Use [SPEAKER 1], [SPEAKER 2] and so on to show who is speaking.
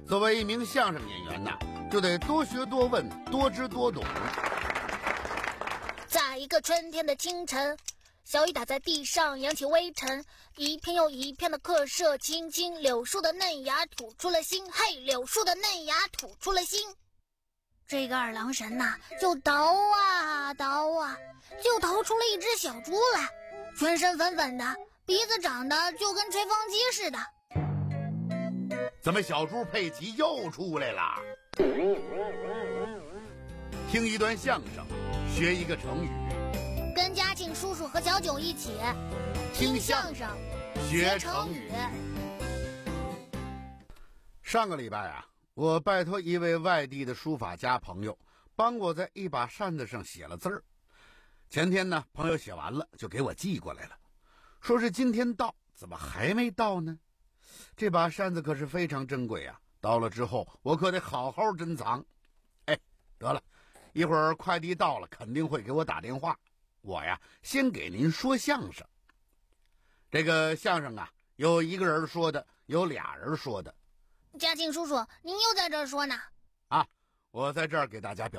[SPEAKER 1] 作为一名相声演员呐，就得多学多问，多知多懂。
[SPEAKER 2] 在一个春天的清晨，小雨打在地上，扬起微尘，一片又一片的刻射，青青柳树的嫩芽吐出了心，嘿，柳树的嫩芽吐出了心。这个二郎神呐，就捣啊捣啊，就捣出了一只小猪来，全身粉粉的，鼻子长得就跟吹风机似的。
[SPEAKER 1] 怎么小猪佩奇又出来了？听一段相声，学一个成语，
[SPEAKER 2] 跟嘉庆叔叔和小九一起
[SPEAKER 1] 听相声学成语。上个礼拜啊，我拜托一位外地的书法家朋友帮我在一把扇子上写了字儿。前天呢，朋友写完了就给我寄过来了，说是今天到，怎么还没到呢？这把扇子可是非常珍贵啊，到了之后我可得好好珍藏。哎，得了，一会儿快递到了肯定会给我打电话，我呀先给您说相声。这个相声啊，有一个人说的，有俩人说的。
[SPEAKER 2] 嘉庆叔叔，您又在这儿说呢？
[SPEAKER 1] 啊，我在这儿给大家